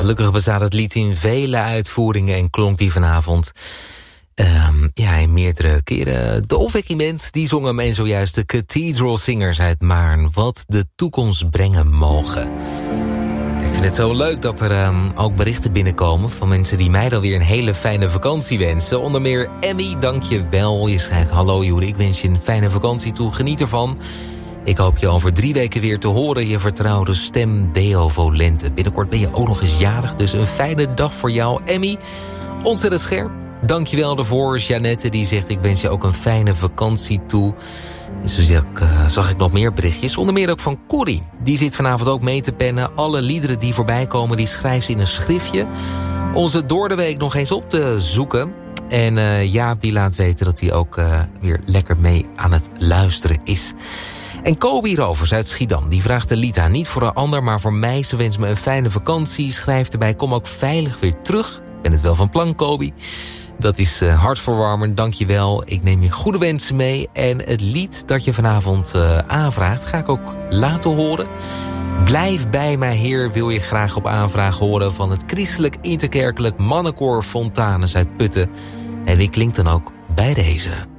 gelukkig bestaat het lied in vele uitvoeringen en klonk die vanavond in meerdere keren. De Opwekkingment, die zong hem en zojuist de Cathedral Singers uit Maarn. Wat de toekomst brengen mogen. Ik vind het zo leuk dat er ook berichten binnenkomen van mensen die mij dan weer een hele fijne vakantie wensen. Onder meer Emmy, dank je wel. Je schrijft: hallo Joeri, ik wens je een fijne vakantie toe. Geniet ervan. Ik hoop je over 3 weken weer te horen. Je vertrouwde stem Deo Volente. Binnenkort ben je ook nog eens jarig, dus een fijne dag voor jou, Emmy. Ontzettend scherp. Dank je wel ervoor. Jeannette die zegt: ik wens je ook een fijne vakantie toe. En zo zag ik nog meer berichtjes. Onder meer ook van Corrie. Die zit vanavond ook mee te pennen. Alle liederen die voorbij komen, die schrijft ze in een schriftje. Onze door de week nog eens op te zoeken. En Jaap die laat weten dat hij ook weer lekker mee aan het luisteren is. En Kobi Rovers uit Schiedam, die vraagt de lied aan. Niet voor een ander, maar voor mij. Ze wenst me een fijne vakantie. Schrijft erbij: kom ook veilig weer terug. Ik ben het wel van plan, Kobi. Dat is hartverwarmend, dank je wel. Ik neem je goede wensen mee. En het lied dat je vanavond aanvraagt, ga ik ook laten horen. Blijf bij mij, Heer, wil je graag op aanvraag horen van het christelijk interkerkelijk mannenkoor Fontanus uit Putten. En die klinkt dan ook bij deze.